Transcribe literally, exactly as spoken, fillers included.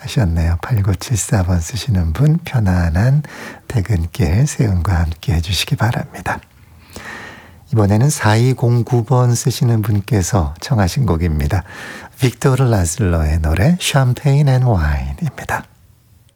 하셨네요. 팔구칠사 번 쓰시는 분 편안한 퇴근길 세운과 함께 해주시기 바랍니다. 이번에는 사이공구 번 쓰시는 분께서 청하신 곡입니다. 빅토르 라슬러의 노래 샴페인 앤 와인입니다.